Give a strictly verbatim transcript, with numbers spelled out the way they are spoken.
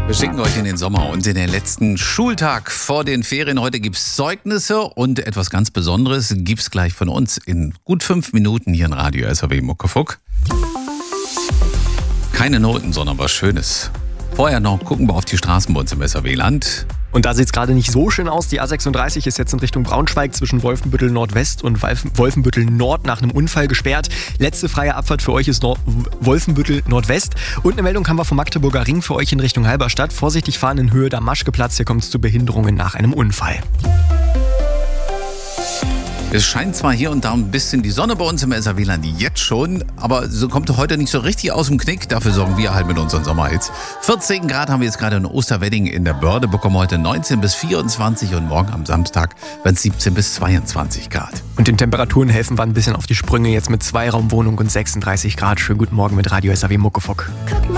Wir schicken euch in den Sommer und in den letzten Schultag vor den Ferien. Heute gibt es Zeugnisse und etwas ganz Besonderes gibt es gleich von uns in gut fünf Minuten hier in Radio S R W Muckefuck. Keine Noten, sondern was Schönes. Vorher noch gucken wir auf die Straßen bei uns im S R W-Land. Und da sieht es gerade nicht so schön aus. Die A sechsunddreißig ist jetzt in Richtung Braunschweig zwischen Wolfenbüttel Nordwest und Wolfenbüttel Nord nach einem Unfall gesperrt. Letzte freie Abfahrt für euch ist Nord- Wolfenbüttel Nordwest. Und eine Meldung haben wir vom Magdeburger Ring für euch in Richtung Halberstadt. Vorsichtig fahren in Höhe der Maschkeplatz. Hier kommt es zu Behinderungen nach einem Unfall. Es scheint zwar hier und da ein bisschen die Sonne bei uns im S R W-Land jetzt schon, aber so kommt heute nicht so richtig aus dem Knick. Dafür sorgen wir halt mit unseren Sommerhits. vierzehn Grad haben wir jetzt gerade in Osterwedding in der Börde, bekommen heute neunzehn bis vierundzwanzig und morgen am Samstag werden es siebzehn bis zweiundzwanzig Grad. Und den Temperaturen helfen wir ein bisschen auf die Sprünge jetzt mit Zweiraumwohnung und sechsunddreißig Grad. Schönen guten Morgen mit Radio S R W Muckefuck.